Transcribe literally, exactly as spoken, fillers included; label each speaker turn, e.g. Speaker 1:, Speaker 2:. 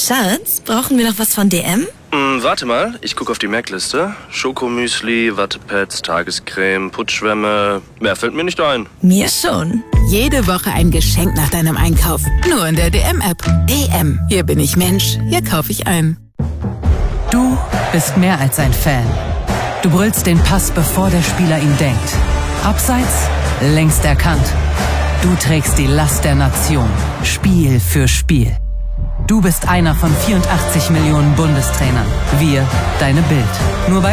Speaker 1: Schatz, brauchen wir noch was von D M?
Speaker 2: Hm, warte mal, ich gucke auf die Merkliste. Schokomüsli, Wattepads, Tagescreme, Putzschwämme. Mehr fällt mir nicht ein.
Speaker 1: Mir schon.
Speaker 3: Jede Woche ein Geschenk nach deinem Einkauf. Nur in der D M-App. D M. Hier bin ich Mensch. Hier kaufe ich ein.
Speaker 4: Du bist mehr als ein Fan. Du brüllst den Pass, bevor der Spieler ihn denkt. Abseits, längst erkannt. Du trägst die Last der Nation. Spiel für Spiel. Du bist einer von vierundachtzig Millionen Bundestrainern. Wir, deine Bild. Nur bei